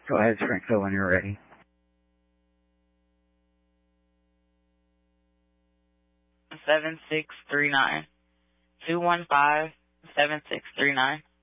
Go ahead, Springfield, when you're ready. $7639. 215-7639.